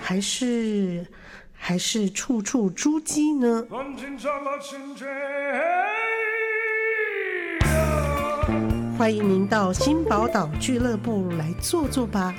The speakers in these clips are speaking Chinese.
还是处处珠玑呢？欢迎您到新宝岛俱乐部来坐坐吧。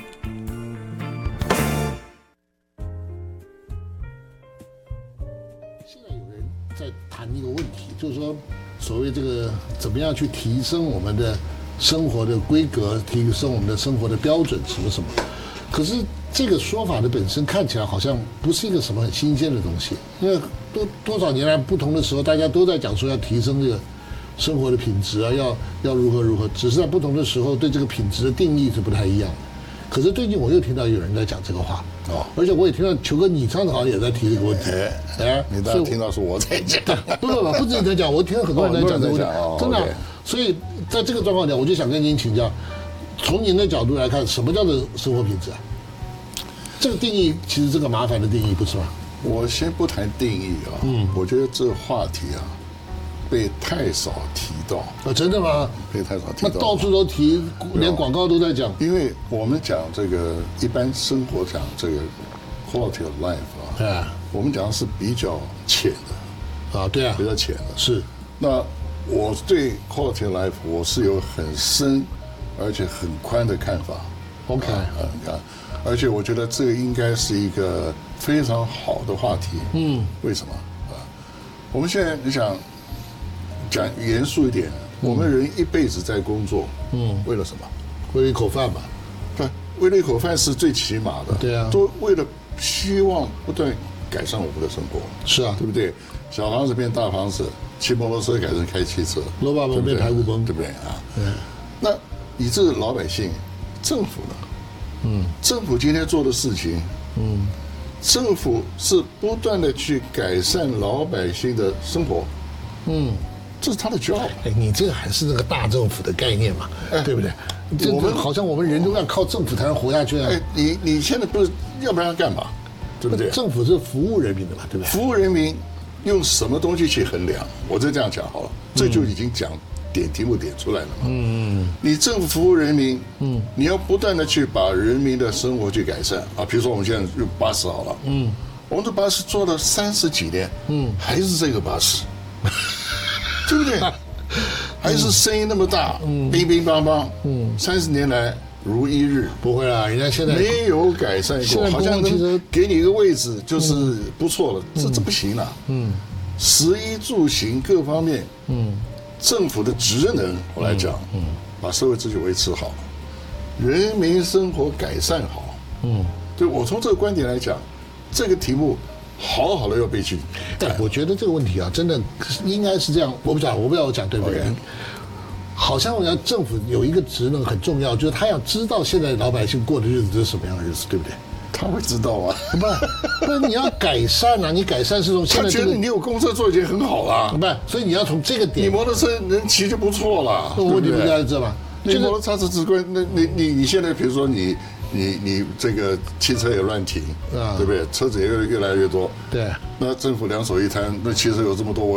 现在有人在谈一个问题，就是说，所谓这个怎么样去提升我们的生活的规格，提升我们的生活的标准，什么什么。可是这个说法的本身看起来好像不是一个什么很新鲜的东西，因为多少年来不同的时候，大家都在讲说要提升这个生活的品质啊，要如何，只是在不同的时候对这个品质的定义是不太一样的。可是最近我又听到有人在讲这个话哦，而且我也听到球哥你上次好像也在提这个问题， 你当然听到是我在讲， 不止你在讲，我听到很多人在讲这个问题，真的。所以在这个状况下，我就想跟您请教，从您的角度来看，什么叫做生活品质啊？这个定义其实这个麻烦的定义，不是吗？ 我先不谈定义啊，我觉得这个话题啊，被太少提到啊，真的吗？ 被太少提到， 那到处都提，连广告都在讲。 因为我们讲这个一般生活讲这个 quality of life 啊，我们讲的是比较浅的啊，对啊， 比较浅的。 是。 那我对 quality of life 我是有很深而且很宽的看法。 OK， 你看，而且我觉得这个应该是一个非常好的话题。为什么啊？我们现在你想讲严肃一点，我们人一辈子在工作，为了什么？ 为了一口饭吧。 对，为了一口饭是最起码的。 对啊， 都为了希望不断改善我们的生活。 是啊， 对不对？小房子变大房子，骑摩托车改成开汽车， 罗巴蒙变排骨崩， 对不对啊？那你这个老百姓，政府呢？政府今天做的事情，政府是不断的去改善老百姓的生活，这是他的 job。 你这个还是那个大政府的概念嘛，对不对？我们好像我们人都要靠政府才能活下去啊。 你现在不是，要不然要干嘛？对不对？ 政府是服务人民的嘛，对不对？ 服务人民用什么东西去衡量？我就这样讲好了，这就已经讲点题目点出来了嘛。你政府服务人民，你要不断的去把人民的生活去改善啊。比如说我们现在用巴士好了，我们的巴士做了30几年，还是这个巴士，对不对？还是声音那么大，乒乒乓乓，30年来如一日。 不会啦，人家现在没有改善过，好像能给你一个位置就是不错了，这不行了。食衣住行各方面，政府的职能我来讲，把社会秩序维持好，人民生活改善好。对，我从这个观点来讲，这个题目好好的要被去。 但我觉得这个问题啊，真的应该是这样。我不知道我讲对不对？好像我要政府有一个职能很重要，就是他要知道现在老百姓过的日子是什么样的日子，对不对？ 他会知道啊？ 不，你要改善啊！你改善是从现在他觉得你有公车坐已经很好了， 不，所以你要从这个点， 你摩托车能骑就不错了。 问题不在这嘛？ 你摩托车是直观，那你现在比如说你这个汽车也乱停，对不对？车子也越来越多， 对。 那政府两手一摊，那汽车有这么多，